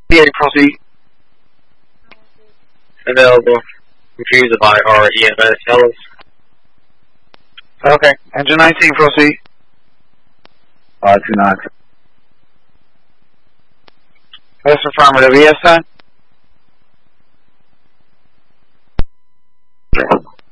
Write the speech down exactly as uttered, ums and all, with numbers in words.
Yeah, proceed. Available. Confused by our E M S. Tell us. Okay. Engine nineteen, proceed. five two nine. That's affirmative. E S N?